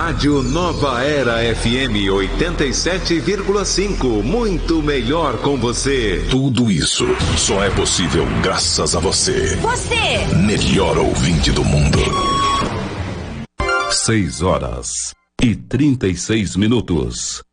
Rádio Nova Era FM 87,5. Muito melhor com você. Tudo isso só é possível graças a você. Você! Melhor ouvinte do mundo. 6 horas e 36 minutos.